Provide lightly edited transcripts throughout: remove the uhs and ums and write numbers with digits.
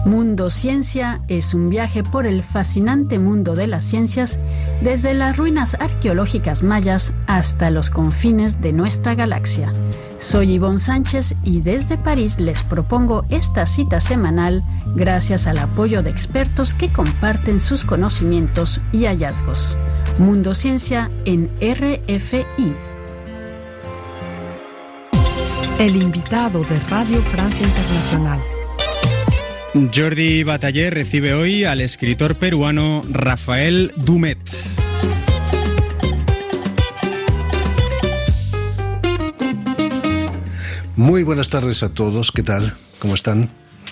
Mundo Ciencia es un viaje por el fascinante mundo de las ciencias, desde las ruinas arqueológicas mayas hasta los confines de nuestra galaxia. Soy Ivonne Sánchez y desde París les propongo esta cita semanal gracias al apoyo de expertos que comparten sus conocimientos y hallazgos. Mundo Ciencia en RFI. El invitado de Radio Francia Internacional. Jordi Bataller recibe hoy al escritor peruano Rafael Dumet. Muy buenas tardes a todos, ¿qué tal? ¿Cómo están?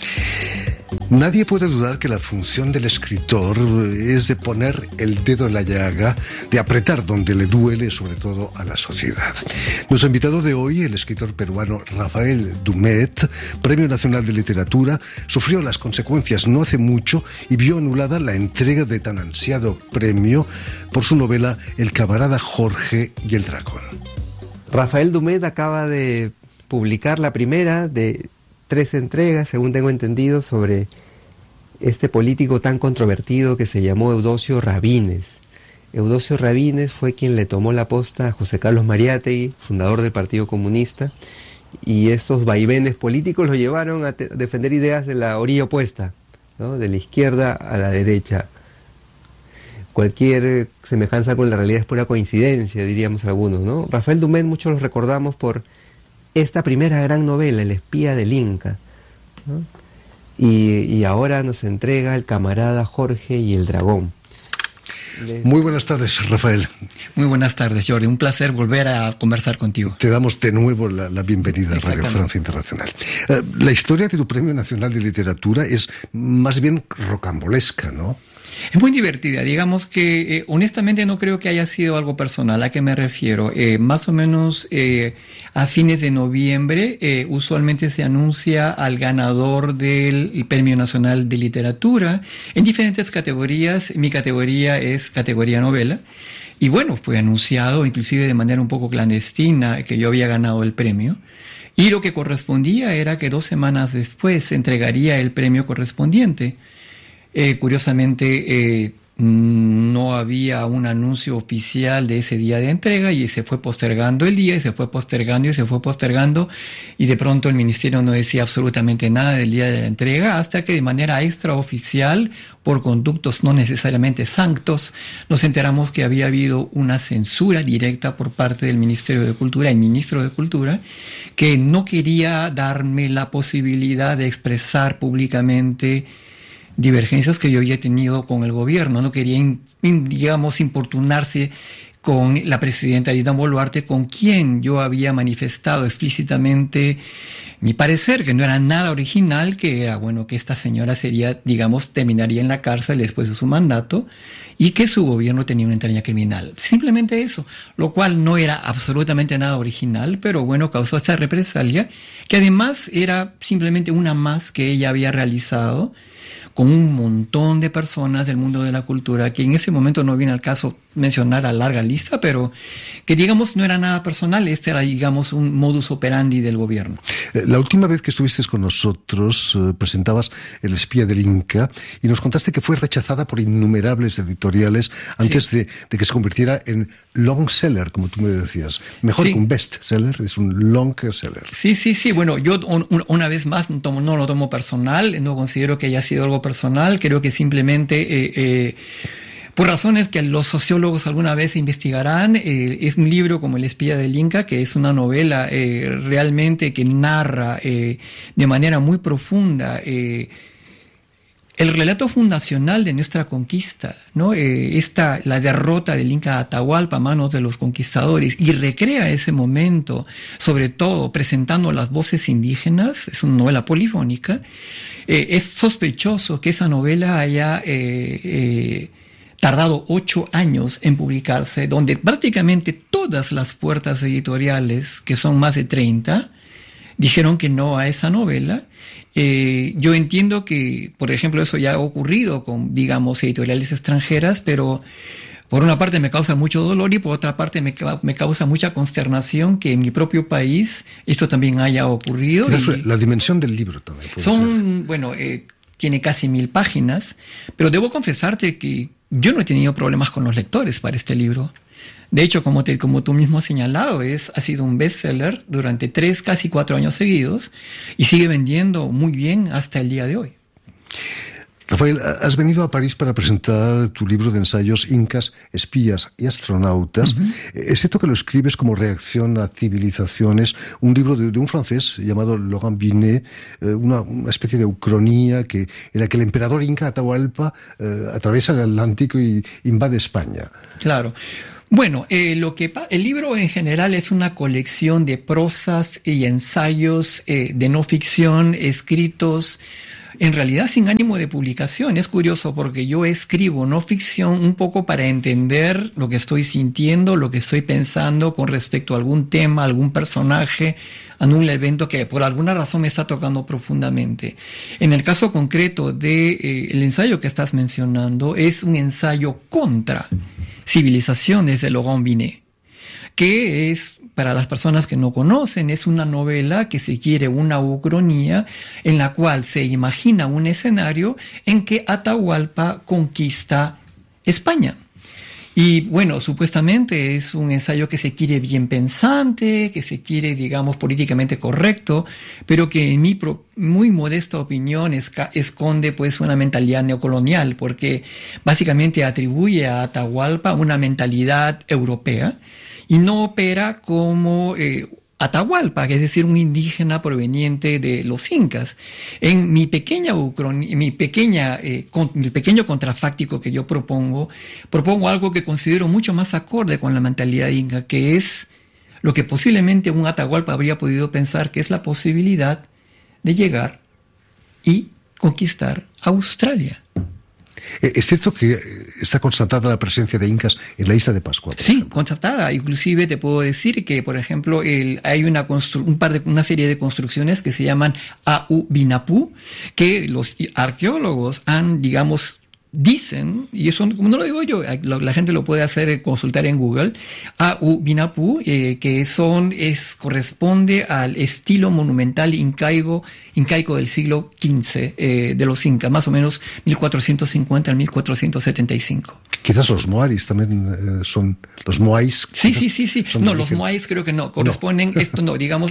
Nadie puede dudar que la función del escritor es de poner el dedo en la llaga, de apretar donde le duele, sobre todo a la sociedad. Nuestro invitado de hoy, el escritor peruano Rafael Dumet, Premio Nacional de Literatura, sufrió las consecuencias no hace mucho y vio anulada la entrega de tan ansiado premio por su novela El camarada Jorge y el dragón. Rafael Dumet acaba de publicar la primera de 3 entregas, según tengo entendido, sobre este político tan controvertido que se llamó Eudosio Rabines. Eudosio Rabines fue quien le tomó la posta a José Carlos Mariátegui, fundador del Partido Comunista, y estos vaivenes políticos lo llevaron a defender ideas de la orilla opuesta, ¿no? De la izquierda a la derecha. Cualquier semejanza con la realidad es pura coincidencia, diríamos algunos, ¿no? Rafael Dumet muchos lo recordamos por esta primera gran novela, El espía del Inca, ¿no? Y ahora nos entrega El camarada Jorge y el dragón. Muy buenas tardes, Rafael. Muy buenas tardes, Jordi. Un placer volver a conversar contigo. Te damos de nuevo la bienvenida a Radio Francia Internacional. La historia de tu Premio Nacional de Literatura es más bien rocambolesca, ¿no? Es muy divertida. Digamos que honestamente no creo que haya sido algo personal. ¿A qué me refiero? Más o menos a fines de noviembre usualmente se anuncia al ganador del Premio Nacional de Literatura en diferentes categorías. Mi categoría es categoría novela. Y bueno, fue anunciado inclusive de manera un poco clandestina que yo había ganado el premio. Y lo que correspondía era que 2 semanas después se entregaría el premio correspondiente. Curiosamente no había un anuncio oficial de ese día de entrega y se fue postergando el día y se fue postergando y se fue postergando y de pronto el ministerio no decía absolutamente nada del día de la entrega hasta que de manera extraoficial, por conductos no necesariamente sanctos, nos enteramos que había habido una censura directa por parte del Ministerio de Cultura y ministro de Cultura que no quería darme la posibilidad de expresar públicamente divergencias que yo había tenido con el gobierno. No quería, digamos, importunarse con la presidenta Dina Boluarte, con quien yo había manifestado explícitamente mi parecer, que no era nada original, que era, bueno, que esta señora sería, digamos, terminaría en la cárcel después de su mandato y que su gobierno tenía una entraña criminal. Simplemente eso, lo cual no era absolutamente nada original, pero bueno, causó esta represalia, que además era simplemente una más que ella había realizado con un montón de personas del mundo de la cultura, que en ese momento no viene al caso mencionar a larga lista, pero que digamos no era nada personal, este era digamos un modus operandi del gobierno. La última vez que estuviste con nosotros presentabas El espía del Inca y nos contaste que fue rechazada por innumerables editoriales antes de que se convirtiera en long seller, como tú me decías. Mejor que un best seller, es un long seller. Sí. Bueno, yo una vez más no lo tomo personal, no considero que haya sido algo personal, creo que simplemente por razones que los sociólogos alguna vez investigarán, es un libro como El espía del Inca, que es una novela realmente que narra de manera muy profunda el relato fundacional de nuestra conquista, ¿no? La derrota del Inca Atahualpa a manos de los conquistadores, y recrea ese momento, sobre todo presentando las voces indígenas. Es una novela polifónica. Es sospechoso que esa novela haya tardado 8 años en publicarse, donde prácticamente todas las puertas editoriales, que son más de 30, dijeron que no a esa novela. Yo entiendo que, por ejemplo, eso ya ha ocurrido con, digamos, editoriales extranjeras, pero por una parte me causa mucho dolor y por otra parte me causa mucha consternación que en mi propio país esto también haya ocurrido. La dimensión del libro también. Son, bueno, tiene casi 1000 páginas, pero debo confesarte que yo no he tenido problemas con los lectores para este libro. De hecho, como tú mismo has señalado, ha sido un bestseller durante 3, casi 4 años seguidos y sigue vendiendo muy bien hasta el día de hoy. Rafael, has venido a París para presentar tu libro de ensayos Incas, espías y astronautas. Uh-huh. Es cierto que lo escribes como reacción a civilizaciones, un libro de un francés llamado Laurent Binet, una especie de ucronía en la que el emperador inca Atahualpa atraviesa el Atlántico y invade España. Claro. Bueno, el libro en general es una colección de prosas y ensayos de no ficción escritos en realidad sin ánimo de publicación. Es curioso porque yo escribo no ficción un poco para entender lo que estoy sintiendo, lo que estoy pensando con respecto a algún tema, algún personaje, a un evento que por alguna razón me está tocando profundamente. En el caso concreto el ensayo que estás mencionando es un ensayo contra Civilizaciones de Laurent Binet, que es, para las personas que no conocen, es una novela que se quiere una ucronía en la cual se imagina un escenario en que Atahualpa conquista España. Y bueno, supuestamente es un ensayo que se quiere bien pensante, que se quiere, digamos, políticamente correcto, pero que en mi muy modesta opinión esconde pues una mentalidad neocolonial, porque básicamente atribuye a Atahualpa una mentalidad europea y no opera como Atahualpa, que es decir, un indígena proveniente de los incas. En mi pequeño contrafáctico que yo propongo algo que considero mucho más acorde con la mentalidad inca, que es lo que posiblemente un Atahualpa habría podido pensar, que es la posibilidad de llegar y conquistar Australia. ¿Es cierto que está constatada la presencia de incas en la isla de Pascua? Sí, constatada. Inclusive te puedo decir que, por ejemplo, hay una serie de construcciones que se llaman Aubinapu, que los arqueólogos han, digamos, dicen, y eso como no lo digo yo, la gente lo puede hacer, consultar en Google, Aubinapu, que corresponde al estilo monumental incaico del siglo XV de los incas, más o menos 1450 al 1475. Quizás los moaris también son los moais. Sí. No, los moais creo que no corresponden. No. Esto no, digamos,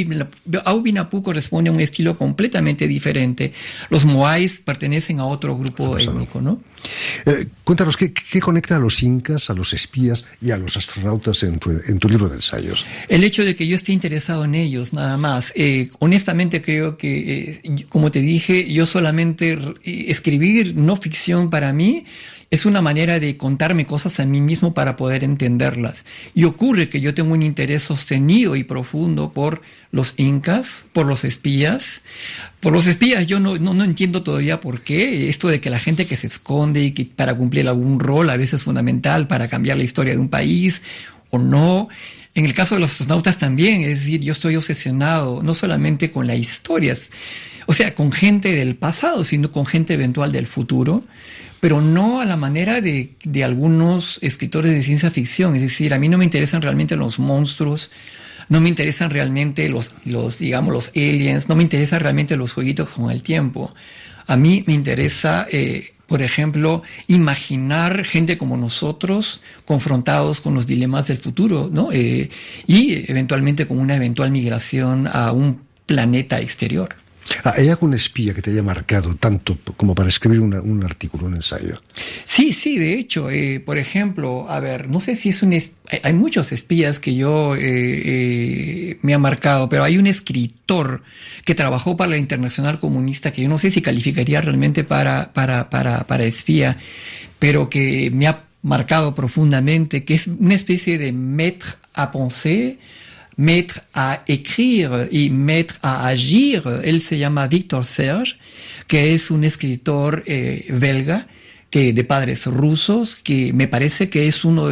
Aubinapu corresponde a un estilo completamente diferente. Los moais pertenecen a otro grupo étnico, ¿no? Cuéntanos, ¿qué conecta a los incas, a los espías y a los astronautas en tu libro de ensayos? El hecho de que yo esté interesado en ellos, nada más. Honestamente creo que, como te dije, yo solamente escribir no ficción para mí es una manera de contarme cosas a mí mismo para poder entenderlas. Y ocurre que yo tengo un interés sostenido y profundo por los incas, por los espías. Por los espías yo no entiendo todavía por qué. Esto de que la gente que se esconde y que para cumplir algún rol a veces es fundamental para cambiar la historia de un país o no. En el caso de los astronautas también, es decir, yo estoy obsesionado no solamente con las historias, o sea, con gente del pasado, sino con gente eventual del futuro, pero no a la manera de algunos escritores de ciencia ficción. Es decir, a mí no me interesan realmente los monstruos, no me interesan realmente los aliens, no me interesan realmente los jueguitos con el tiempo. A mí me interesa, por ejemplo, imaginar gente como nosotros confrontados con los dilemas del futuro, ¿no? Y eventualmente con una eventual migración a un planeta exterior. ¿Hay algún espía que te haya marcado tanto como para escribir un artículo, un ensayo? Sí, de hecho, por ejemplo, no sé si es hay muchos espías que yo me ha marcado, pero hay un escritor que trabajó para la Internacional Comunista que yo no sé si calificaría realmente para espía, pero que me ha marcado profundamente, que es una especie de maître à penser, maître à écrire y maître à agir. Él se llama Victor Serge, que es un escritor belga, que de padres rusos, que me parece que es un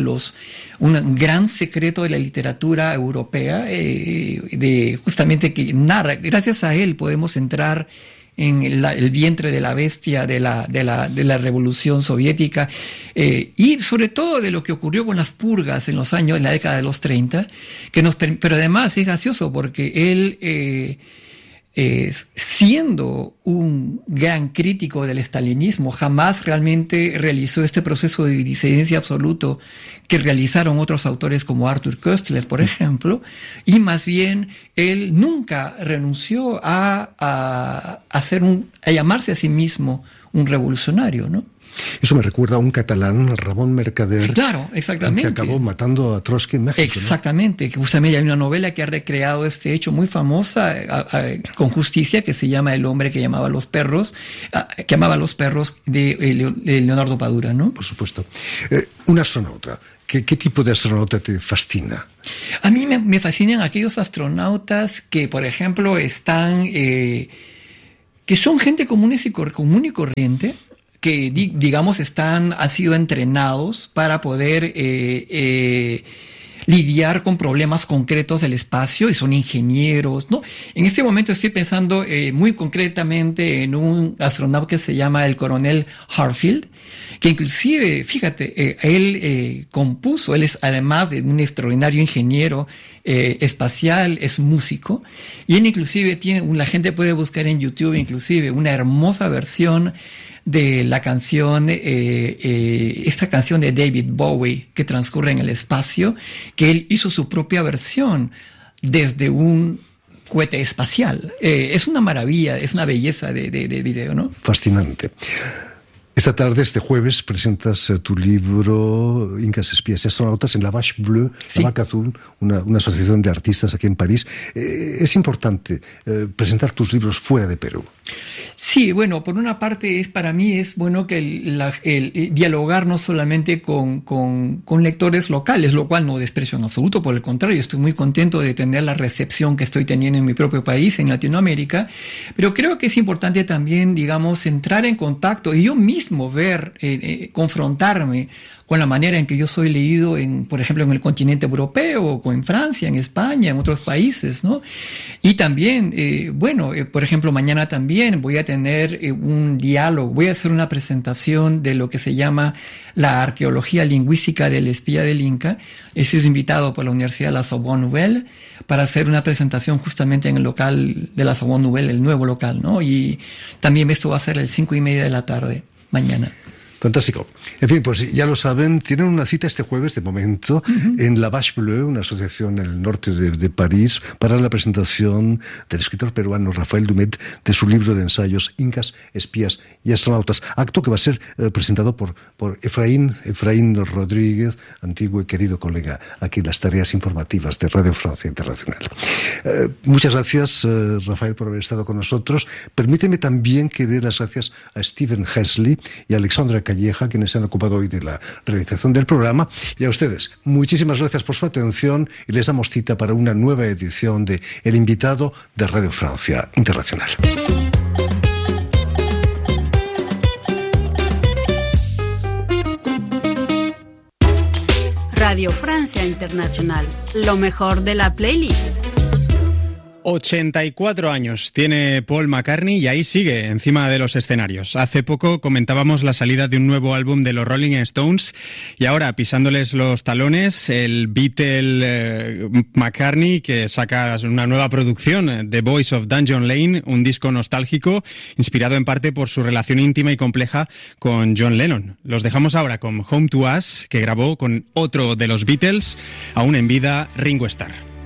gran secreto de la literatura europea, justamente que narra. Gracias a él podemos entrar en el vientre de la bestia de la Revolución Soviética, y sobre todo de lo que ocurrió con las purgas en la década de los 30, pero además es gracioso porque él siendo un gran crítico del estalinismo, jamás realmente realizó este proceso de disidencia absoluto que realizaron otros autores como Arthur Koestler, por ejemplo, y más bien él nunca renunció a llamarse a sí mismo un revolucionario, ¿no? Eso me recuerda a un catalán, Ramón Mercader. Claro, exactamente. Que acabó matando a Trotsky en México. Por supuesto. Un astronauta. ¿Qué tipo de astronauta te fascina? A mí me fascinan aquellos astronautas que, por ejemplo, están... que son gente común y corriente, que digamos han sido entrenados para poder lidiar con problemas concretos del espacio y son ingenieros, ¿no? En este momento estoy pensando muy concretamente en un astronauta que se llama el coronel Hartfield, que inclusive, fíjate, él compuso, él es además de un extraordinario ingeniero espacial, es músico, y él inclusive la gente puede buscar en YouTube inclusive una hermosa versión de la canción, esta canción de David Bowie que transcurre en el espacio, que él hizo su propia versión desde un cohete espacial. Es una maravilla, es una belleza de video, ¿no? Fascinante. Esta tarde, este jueves, presentas tu libro Incas, espías y astronautas en la Vache Bleue, sí. La Vaca Azul, una asociación de artistas aquí en París. Es importante presentar tus libros fuera de Perú. Sí, bueno, por una parte para mí es bueno que el dialogar no solamente con lectores locales, lo cual no desprecio en absoluto, por el contrario, estoy muy contento de tener la recepción que estoy teniendo en mi propio país, en Latinoamérica, pero creo que es importante también, digamos, entrar en contacto y yo mismo ver, confrontarme con la manera en que yo soy leído, por ejemplo, en el continente europeo, o en Francia, en España, en otros países, ¿no? Y también, por ejemplo, mañana también voy a tener un diálogo, voy a hacer una presentación de lo que se llama la arqueología lingüística del espía del Inca. He sido invitado por la Universidad de la Sorbonne Nouvelle para hacer una presentación justamente en el local de la Sorbonne Nouvelle, el nuevo local, ¿no? Y también esto va a ser a las 5:30 de la tarde, mañana. Fantástico. En fin, pues ya lo saben, tienen una cita este jueves, de momento, en la Vache Bleue, una asociación en el norte de París, para la presentación del escritor peruano Rafael Dumet de su libro de ensayos Incas, espías y astronautas. Acto que va a ser presentado por Efraín Rodríguez, antiguo y querido colega aquí en las tareas informativas de Radio Francia Internacional. Muchas gracias, Rafael, por haber estado con nosotros. Permíteme también que dé las gracias a Steven Hesley y a Alexandra Calleja, quienes se han ocupado hoy de la realización del programa, y a ustedes, muchísimas gracias por su atención y les damos cita para una nueva edición de El Invitado de Radio Francia Internacional. Radio Francia Internacional, lo mejor de la playlist. 84 años tiene Paul McCartney y ahí sigue, encima de los escenarios. Hace poco comentábamos la salida de un nuevo álbum de los Rolling Stones y ahora, pisándoles los talones, el Beatle McCartney, que saca una nueva producción, The Voice of Dungeon Lane, un disco nostálgico inspirado en parte por su relación íntima y compleja con John Lennon. Los dejamos ahora con Home to Us, que grabó con otro de los Beatles, aún en vida, Ringo Starr.